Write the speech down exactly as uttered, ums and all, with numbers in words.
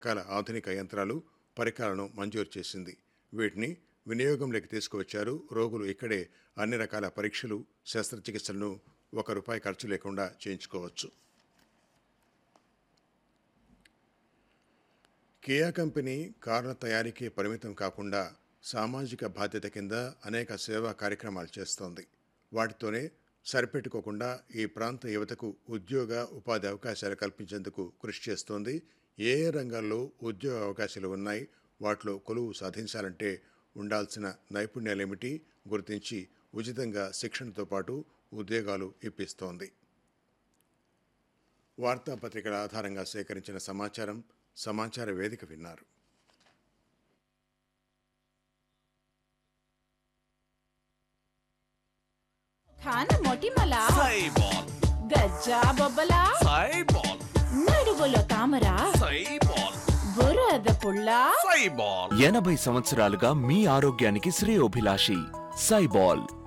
కల ఆధునిక యంత్రాలు, పరికరాలను మంజూరు చేసింది. వీటిని వినియోగంలోకి తీసుకువచ్చారు. రోగులు ఇక్కడే అన్ని రకాల పరీక్షలు, శస్త్రచికిత్సలను ఒక రూపాయి ఖర్చు లేకుండా చేయించుకోవచ్చు. కియా కంపెనీ కార్ల తయారీకి పరిమితం కాకుండా సామాజిక బాధ్యత కింద అనేక సేవా కార్యక్రమాలు చేస్తోంది. వాటితోనే సరిపెట్టుకోకుండా ఈ ప్రాంత యువతకు ఉద్యోగ ఉపాధి అవకాశాలు కల్పించేందుకు కృషి చేస్తోంది. ఏ ఏ రంగాల్లో ఉద్యోగ అవకాశాలు ఉన్నాయి, వాటిలో కొలువు సాధించాలంటే ఉండాల్సిన నైపుణ్యాలేమిటి గుర్తించి ఉచితంగా శిక్షణతో పాటు ఉద్యోగాలు ఇప్పిస్తోంది. వార్తాపత్రికల ఆధారంగా సేకరించిన సమాచారం, సమాచార వేదిక విన్నారు. మొటిమల గజ్జా బొబ్బల నడువులో తామర బురద పుల్ల. ఎనభై సంవత్సరాలుగా మీ ఆరోగ్యానికి శ్రేయోభిలాషి సైబాల్.